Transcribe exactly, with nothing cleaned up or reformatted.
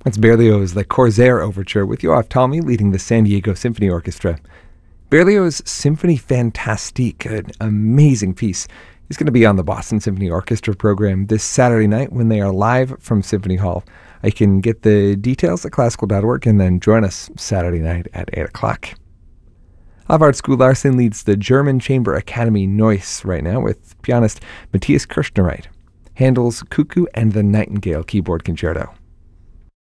That's Berlioz' Le Corsaire Overture with Yoav Talmy leading the San Diego Symphony Orchestra. Berlioz' Symphonie Fantastique, an amazing piece, is going to be on the Boston Symphony Orchestra program this Saturday night when they are live from Symphony Hall. I can get the details at classical dot org and then join us Saturday night at eight o'clock. Havard Skularsson leads the German Chamber Academy Neuss right now with pianist Matthias Kirschnereit. Handel's Cuckoo and the Nightingale Keyboard Concerto.